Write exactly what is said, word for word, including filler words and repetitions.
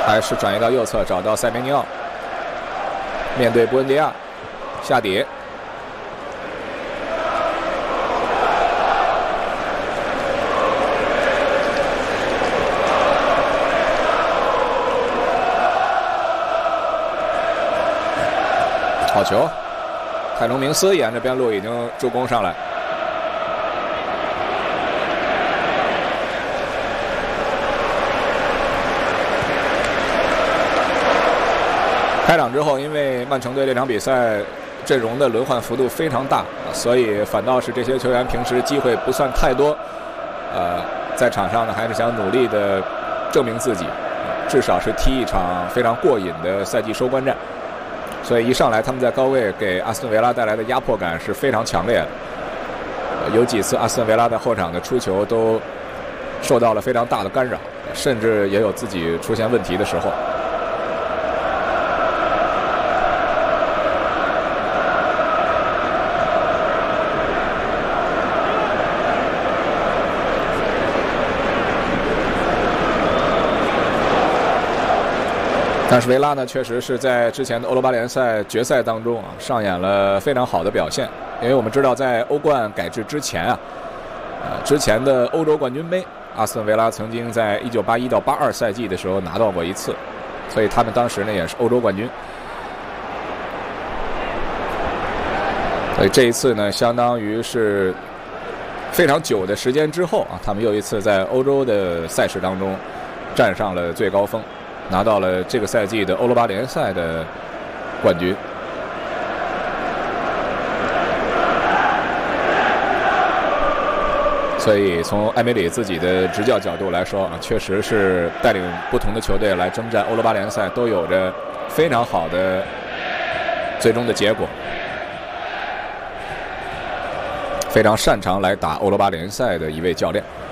还是转移到右侧，找到塞梅尼奥，面对布恩迪亚，下底。好球！泰隆明斯沿着边路已经助攻上来。开场之后，因为曼城队这场比赛阵容的轮换幅度非常大，所以反倒是这些球员平时机会不算太多。呃，在场上呢，还是想努力的证明自己，至少是踢一场非常过瘾的赛季收官战。所以一上来，他们在高位给阿斯顿维拉带来的压迫感是非常强烈的。有几次阿斯顿维拉在后场的出球都受到了非常大的干扰，甚至也有自己出现问题的时候。但是维拉呢，确实是在之前的欧罗巴联赛决赛当中啊，上演了非常好的表现。因为我们知道，在欧冠改制之前啊，呃，之前的欧洲冠军杯，阿斯顿维拉曾经在一九八一到八二赛季的时候拿到过一次，所以他们当时呢也是欧洲冠军。所以这一次呢，相当于是非常久的时间之后啊，他们又一次在欧洲的赛事当中站上了最高峰。拿到了这个赛季的欧罗巴联赛的冠军。所以从埃梅里自己的执教角度来说啊，确实是带领不同的球队来征战欧罗巴联赛，都有着非常好的最终的结果。非常擅长来打欧罗巴联赛的一位教练。